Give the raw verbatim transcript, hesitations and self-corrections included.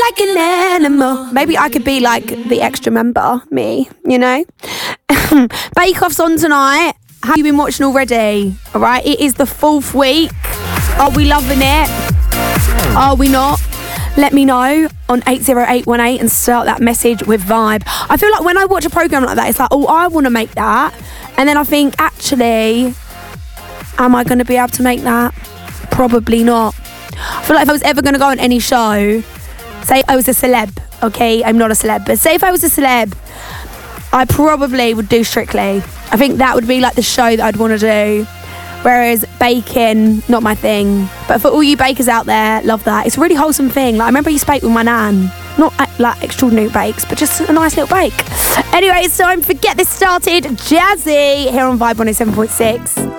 like an animal. Maybe I could be like the extra member, me, you know? Bake Off's on tonight. Have you been watching already? All right, it is the fourth week. Are we loving it? Are we not? Let me know on eight zero eight one eight and start that message with vibe. I feel like when I watch a programme like that, it's like, oh, I want to make that. And then I think, actually, am I going to be able to make that? Probably not. I feel like if I was ever going to go on any show, say I was a celeb, okay? I'm not a celeb, but say if I was a celeb, I probably would do Strictly. I think that would be like the show that I'd want to do. Whereas baking, not my thing. But for all you bakers out there, love that. It's a really wholesome thing. Like I remember I used to bake with my nan. Not uh, like extraordinary bakes, but just a nice little bake. Anyway, it's time for Get This Started, Jazzy, here on Vibe one oh seven point six.